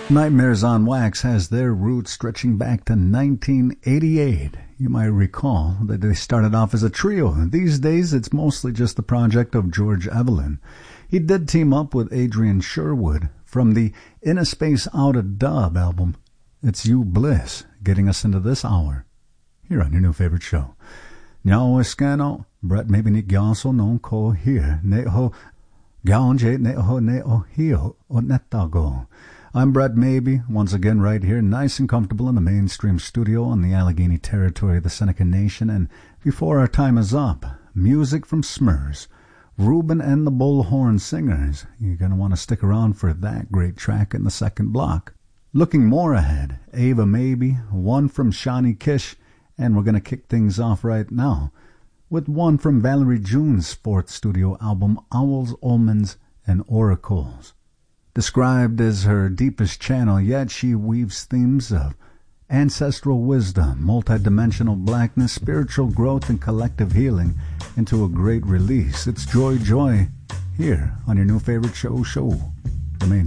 Nightmares on Wax has their roots stretching back to 1988. You might recall that they started off as a trio. These days, it's mostly just the project of George Evelyn. He did team up with Adrian Sherwood from the In a Space Out of Dub album. It's You Bliss, getting us into this hour, here on your new favorite show. Nyao Escano, Brett maybe ni gyanso non ko here, neho gaonje neho hio o netago. I'm Brett Maybe, once again right here, nice and comfortable in the mainstream studio on the Allegheny territory of the Seneca Nation. And before our time is up, music from Smurs, Reuben and the Bullhorn Singers. You're going to want to stick around for that great track in the second block. Looking more ahead, Ava Maybe, one from Shawnee Kish, and we're going to kick things off right now with one from Valerie June's fourth studio album, Owls, Omens, and Oracles. Described as her deepest channel, yet she weaves themes of ancestral wisdom, multidimensional blackness, spiritual growth, and collective healing into a great release. It's Joy Joy here on your new favorite show, The Main